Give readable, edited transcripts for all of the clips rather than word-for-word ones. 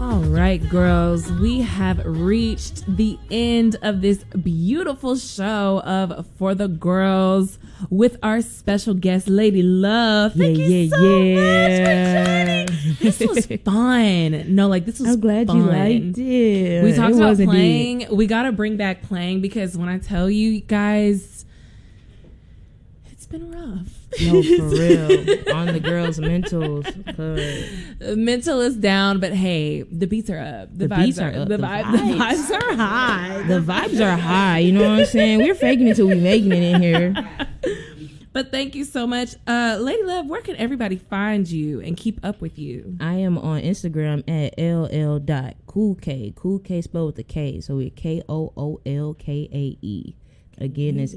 All right, girls, we have reached the end of this beautiful show of For the Girls with our special guest, Lady Love. Thank you so much for joining. This was fun. No, like, this was I'm glad fun. you liked it. We talked about indeed. playing. We got to bring back playing because when I tell you guys, it's been rough. No, for real. On the girls' mentals. Mental is down, but hey, the beats are up. The vibes are up. The vibes are high. The vibes are high. You know what I'm saying? We're faking it till we making it in here. But thank you so much. Lady Love, where can everybody find you and keep up with you? I am on Instagram at ll.coolk. Cool K spelled with a K. So it's KOOLKAE. Again, it's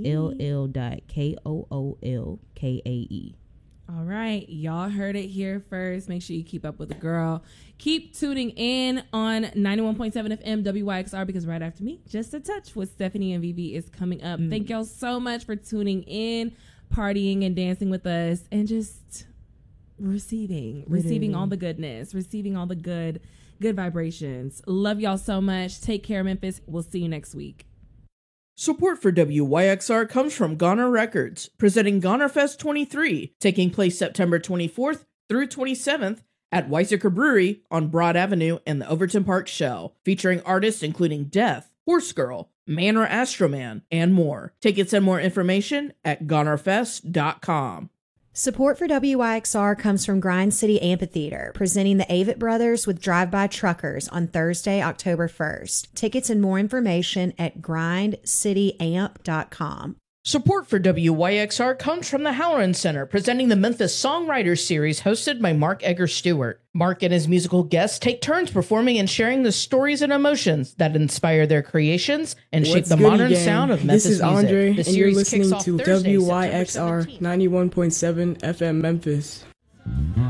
ll.KOOLKAE. All right. Y'all heard it here first. Make sure you keep up with the girl. Keep tuning in on 91.7 FM WYXR because right after me, Just a Touch with Stephanie and Vivi is coming up. Thank y'all so much for tuning in, partying and dancing with us, and just receiving all the goodness, receiving all the good vibrations. Love y'all so much. Take care, Memphis. We'll see you next week. Support for WYXR comes from Goner Records, presenting Goner Fest 23, taking place September 24th through 27th at Weizsäcker Brewery on Broad Avenue and the Overton Park Shell, featuring artists including Death, Horse Girl, Man or Astroman, and more. Tickets and more information at GonerFest.com. Support for WYXR comes from Grind City Amphitheater, presenting the Avett Brothers with Drive-By Truckers on Thursday, October 1st. Tickets and more information at grindcityamp.com. Support for WYXR comes from the Halloran Center, presenting the Memphis Songwriters Series hosted by Mark Egger Stewart. Mark and his musical guests take turns performing and sharing the stories and emotions that inspire their creations and shape the modern sound of Memphis music. This is Andre, music. and you're listening to WYXR 91.7 FM Memphis.